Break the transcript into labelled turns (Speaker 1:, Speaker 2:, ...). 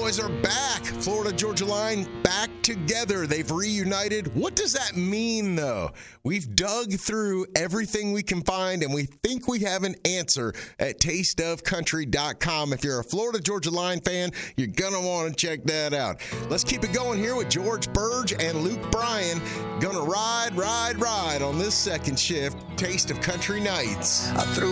Speaker 1: Cowboys are back. Florida Georgia Line back together. They've reunited. What does that mean, though? We've dug through everything we can find, and we think we have an answer at tasteofcountry.com. If you're a Florida Georgia Line fan, you're going to want to check that out. Let's keep it going here with George Burge and Luke Bryan. Going to ride on this second shift, Taste of Country Nights.
Speaker 2: I threw